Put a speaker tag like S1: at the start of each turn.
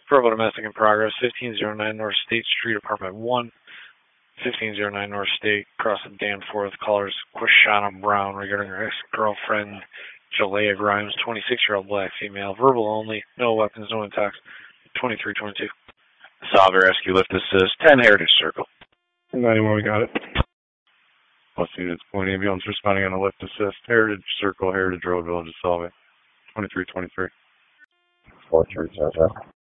S1: Verbal domestic in progress, 1509 North State Street, apartment 1. 1509 North State, cross of Danforth. Callers Quashana Brown regarding her ex-girlfriend, Jalea Grimes, 26-year-old black female. Verbal only, no weapons, no intox. 2322.
S2: Solve rescue, lift assist, 10 Heritage Circle.
S3: 91, we got it.
S4: Plus units, point ambulance responding on a lift assist. Heritage Circle, Heritage Road, Village of Solvay. 2323.
S5: 4300.